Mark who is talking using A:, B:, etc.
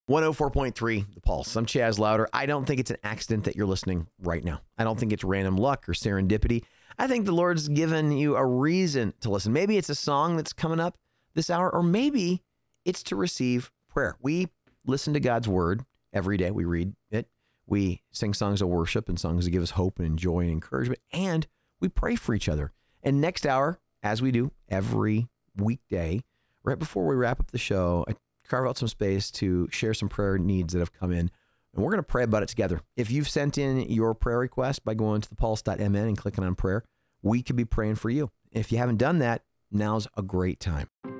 A: 104.3 The Pulse. I'm Chaz Louder. I don't think it's an accident that you're listening right now. I don't think it's random luck or serendipity. I think the Lord's given you a reason to listen. Maybe it's a song that's coming up this hour, or maybe it's to receive prayer. We listen to God's word every day. We read it. We sing songs of worship and songs that give us hope and joy and encouragement, and we pray for each other. And next hour, as we do every weekday, right before we wrap up the show, I carve out some space to share some prayer needs that have come in, and we're going to pray about it together. If you've sent in your prayer request by going to thepulse.mn and clicking on prayer, we could be praying for you. If you haven't done that, now's a great time.